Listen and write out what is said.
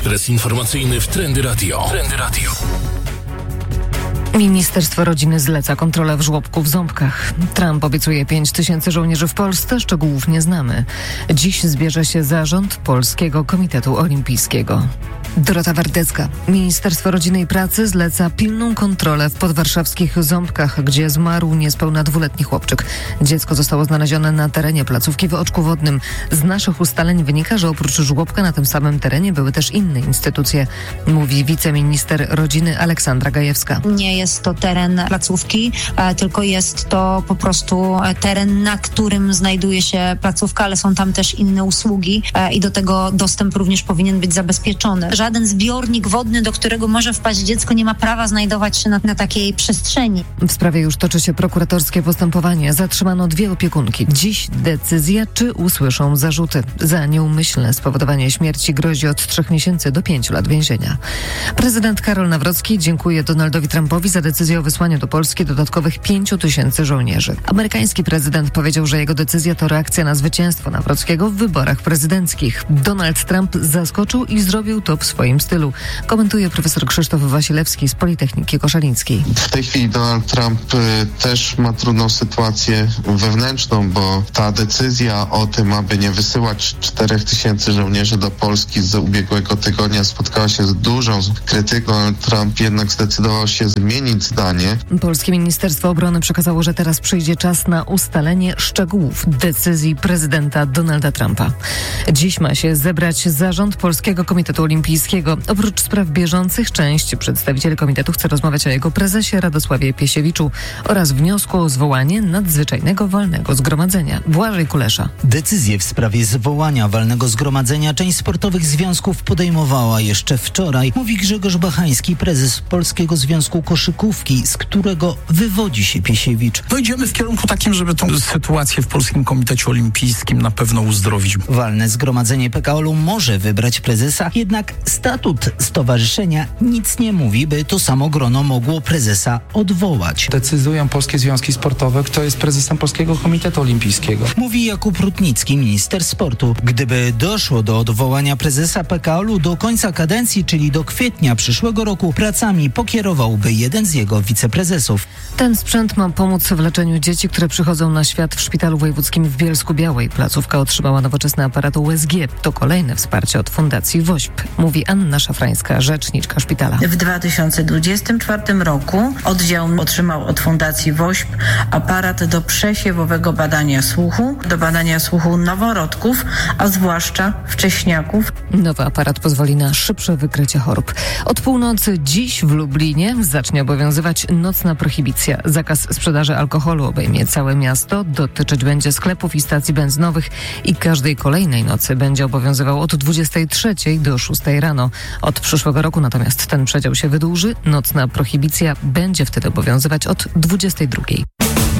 Ekspres informacyjny w Trendy Radio. Ministerstwo Rodziny zleca kontrolę w żłobku w Ząbkach. Trump obiecuje 5000 żołnierzy w Polsce, szczegółów nie znamy. Dziś zbierze się zarząd Polskiego Komitetu Olimpijskiego. Dorota Wardecka. Ministerstwo Rodziny i Pracy zleca pilną kontrolę w podwarszawskich Ząbkach, gdzie zmarł niespełna 2-letni chłopczyk. Dziecko zostało znalezione na terenie placówki w Oczku Wodnym. Z naszych ustaleń wynika, że oprócz żłobka na tym samym terenie były też inne instytucje, mówi wiceminister rodziny Aleksandra Gajewska. Nie jest to teren placówki, tylko jest to po prostu teren, na którym znajduje się placówka, ale są tam też inne usługi i do tego dostęp również powinien być zabezpieczony. Żaden zbiornik wodny, do którego może wpaść dziecko, nie ma prawa znajdować się na takiej przestrzeni. W sprawie już toczy się prokuratorskie postępowanie. Zatrzymano 2 opiekunki. Dziś decyzja, czy usłyszą zarzuty. Za nieumyślne spowodowanie śmierci grozi od 3 miesięcy do 5 lat więzienia. Prezydent Karol Nawrocki dziękuje Donaldowi Trumpowi za decyzję o wysłaniu do Polski dodatkowych 5000 żołnierzy. Amerykański prezydent powiedział, że jego decyzja to reakcja na zwycięstwo Nawrockiego w wyborach prezydenckich. Donald Trump zaskoczył i zrobił to w swoim stylu, komentuje profesor Krzysztof Wasilewski z Politechniki Koszalińskiej. W tej chwili Donald Trump też ma trudną sytuację wewnętrzną, bo ta decyzja o tym, aby nie wysyłać 4000 żołnierzy do Polski z ubiegłego tygodnia spotkała się z dużą krytyką. Donald Trump jednak zdecydował się zmienić zdanie. Polskie Ministerstwo Obrony przekazało, że teraz przyjdzie czas na ustalenie szczegółów decyzji prezydenta Donalda Trumpa. Dziś ma się zebrać zarząd Polskiego Komitetu Olimpijskiego. Oprócz spraw bieżących część przedstawicieli komitetu chce rozmawiać o jego prezesie Radosławie Piesiewiczu oraz wniosku o zwołanie nadzwyczajnego walnego zgromadzenia. Błażej Kulesza. Decyzję w sprawie zwołania walnego zgromadzenia część sportowych związków podejmowała jeszcze wczoraj, mówi Grzegorz Bachański, prezes Polskiego Związku Koszykówki, z którego wywodzi się Piesiewicz. Idziemy w kierunku takim, żeby tą sytuację w Polskim Komitecie Olimpijskim na pewno uzdrowić. Walne zgromadzenie PKOL-u może wybrać prezesa, jednak statut stowarzyszenia nic nie mówi, by to samo grono mogło prezesa odwołać. Decydują polskie związki sportowe, kto jest prezesem Polskiego Komitetu Olimpijskiego. Mówi Jakub Rutnicki, minister sportu. Gdyby doszło do odwołania prezesa PKOL-u do końca kadencji, czyli do kwietnia przyszłego roku, pracami pokierowałby jeden z jego wiceprezesów. Ten sprzęt ma pomóc w leczeniu dzieci, które przychodzą na świat w Szpitalu Wojewódzkim w Bielsku-Białej. Placówka otrzymała nowoczesny aparat USG. To kolejne wsparcie od Fundacji WOŚP, mówi Anna Szafrańska, rzeczniczka szpitala. W 2024 roku oddział otrzymał od Fundacji WOŚP aparat do przesiewowego badania słuchu, do badania słuchu noworodków, a zwłaszcza wcześniaków. Nowy aparat pozwoli na szybsze wykrycie chorób. Od północy dziś w Lublinie zacznie obowiązywać nocna prohibicja. Zakaz sprzedaży alkoholu obejmie całe miasto, dotyczyć będzie sklepów i stacji benzynowych i każdej kolejnej nocy będzie obowiązywał od 23 do 6 rano. Od przyszłego roku natomiast ten przedział się wydłuży. Nocna prohibicja będzie wtedy obowiązywać od 22.